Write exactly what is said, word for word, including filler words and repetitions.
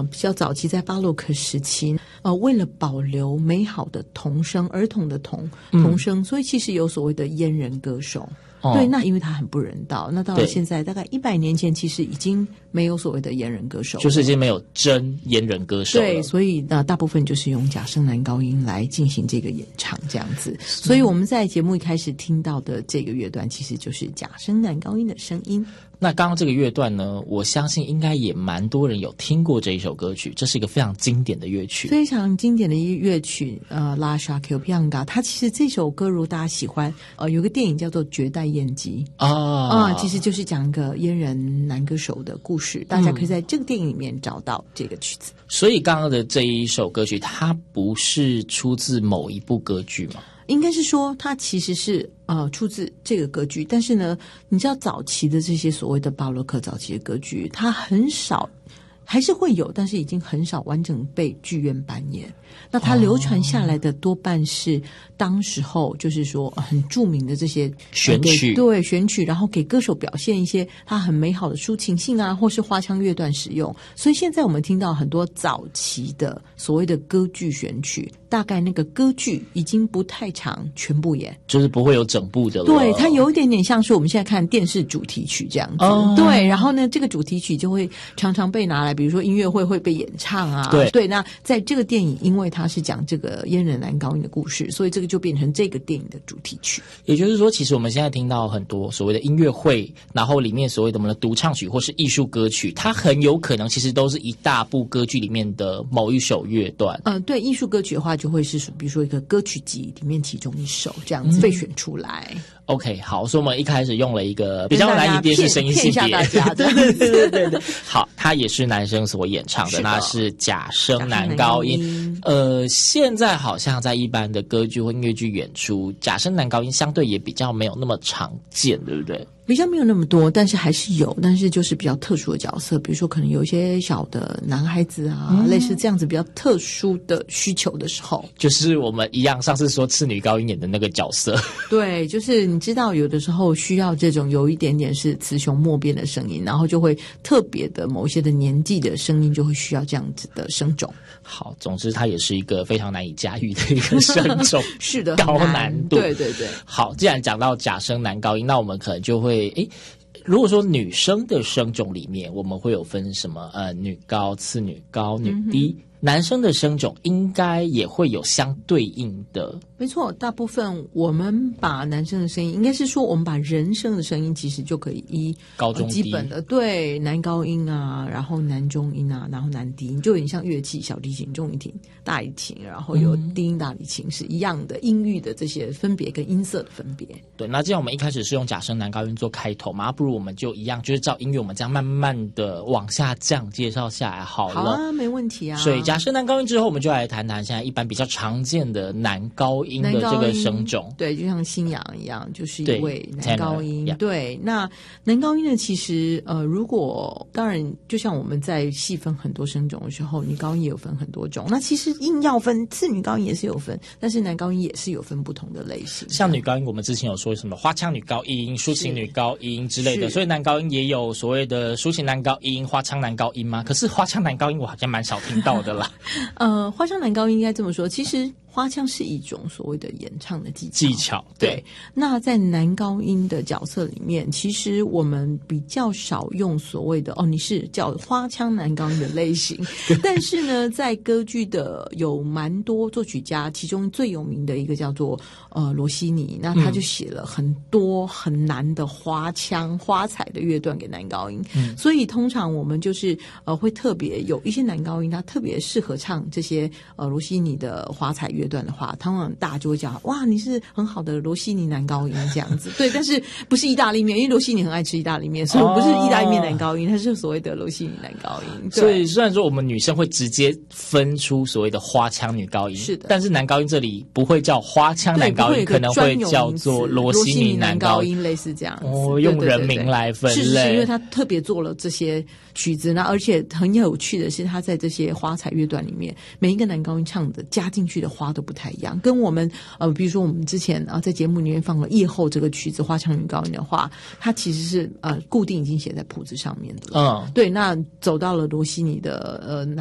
呃比较早期在巴洛克时期，呃为了保留美好的童声，儿童的童童声、嗯，所以其实有所谓的阉人歌手。哦、对，那因为它很不人道，那到了现在大概一百年前，其实已经没有所谓的阉人歌手了， 就是已经没有真阉人歌手了。 对，所以呢，大部分就是用假声男高音来进行这个演唱这样子。所以我们在节目一开始听到的这个乐段，其实就是假声男高音的声音。 那刚刚这个乐段呢，我相信应该也蛮多人有听过这一首歌曲，这是一个非常经典的乐曲， 非常经典的一乐曲。呃 ，Lascia che pianga， 它其实这首歌如果大家喜欢，呃，有个电影叫做《绝代艳姬》啊啊，其实就是讲一个阉人男歌手的故事，大家可以在这个电影里面找到这个曲子。 嗯、所以刚刚的这一首歌曲，它不是出自某一部歌剧吗？ 应该是说它其实是呃出自这个歌剧，但是呢，你知道早期的这些所谓的巴洛克早期的歌剧，它很少，还是会有，但是已经很少完整被剧院扮演。那它流传下来的多半是当时候就是说很著名的这些选曲， 对选曲，然后给歌手表现一些他很美好的抒情性啊，或是花腔乐段使用。所以现在我们听到很多早期的所谓的歌剧选曲，大概那个歌剧已经不太常全部演， 就是不会有整部的了。 对，它有一点点像是我们现在看电视主题曲这样子。哦、对，然后呢，这个主题曲就会常常被拿来，比如说音乐会会被演唱啊。 对对，那在这个电影，因为它是讲这个阉人男高音的故事，所以这个就变成这个电影的主题曲。 也就是说，其实我们现在听到很多所谓的音乐会，然后里面所谓的我们的独唱曲或是艺术歌曲，它很有可能其实都是一大部歌剧里面的某一首乐段。 呃，对，艺术歌曲的话，就会是比如说一个歌曲集里面其中一首这样子被选出来。嗯 OK， 好，所以我们一开始用了一个比较难以辨识声音性别， 骗一下大家， 对对对对对对。好，它也是男生所演唱的，是的那是假声男高音。高音呃，现在好像在一般的歌剧或音乐剧演出，假声男高音相对也比较没有那么常见，对不对？ 比较没有那么多，但是还是有，但是就是比较特殊的角色，比如说可能有一些小的男孩子啊、嗯，类似这样子比较特殊的需求的时候， 就是我们一样上次说次女高音演的那个角色。 对，就是你知道有的时候需要这种有一点点是雌雄莫辨的声音，然后就会特别的某一些的年纪的声音就会需要这样子的声种。 好，总之它也是一个非常难以驾驭的一个声种， 是的， 高难度。 对对对。 好，既然讲到假声男高音，那我们可能就会诶，如果说女生的声种里面，我们会有分什么呃女高、次女高、女低。嗯，男生的声种应该也会有相对应的。 没错，大部分我们把男生的声音，应该是说我们把人声的声音其实就可以依高中低、呃、 基本的，对，男高音啊，然后男中音啊，然后男低音，就有点像乐器，小提琴、中提琴、大提琴，然后有低音大提琴是一样的，音域的这些分别跟音色的分别。 对，那这样我们一开始是用假声男高音做开头嘛，不如我们就一样，就是照音乐我们这样慢慢的往下降介绍下来好了。 好啊，没问题啊。 所以假声男高音之后，我们就来谈谈现在一般比较常见的男高音的这个声种。 对，就像新阳一样，就是一位男高音。对， 对，那男高音呢，其实呃，如果当然，就像我们在细分很多声种的时候，女高音也有分很多种。那其实硬要分，次女高音也是有分，但是男高音也是有分不同的类型。 像女高音，我们之前有说什么花腔女高音、抒情女高音之类的，所以男高音也有所谓的抒情男高音、花腔男高音吗？可是花腔男高音我好像蛮少听到的啦。 呃，花腔男高音应该这么说，其实花腔是一种所谓的演唱的技巧。 技巧 对, 对。那在男高音的角色里面，其实我们比较少用所谓的哦，你是叫花腔男高音的类型。但是呢，在歌剧的有蛮多作曲家，其中最有名的一个叫做呃罗西尼，那他就写了很多很难的花腔、花彩的乐段给男高音。嗯，所以通常我们就是呃会特别有一些男高音，他特别适合唱这些呃罗西尼的花彩乐段的话，通常大家就会讲哇，你是很好的罗西尼男高音这样子。对，但是不是意大利面，因为罗西尼很爱吃意大利面，所以我不是意大利面男高音，他是所谓的罗西尼男高音。 所以虽然说我们女生会直接分出所谓的花腔女高音，是的，但是男高音这里不会叫花腔男高音，可能会叫做罗西尼男高音， 类似这样子。 哦，用人名来分类。 是是是，因为他特别做了这些曲子，那而且很有趣的是，他在这些花彩乐段里面，每一个男高音唱的加进去的花都不太一样，跟我们呃，比如说我们之前啊在节目里面放了夜后这个曲子花腔女高音的话，它其实是呃固定已经写在谱子上面的了。嗯，对，那走到了罗西尼的呃。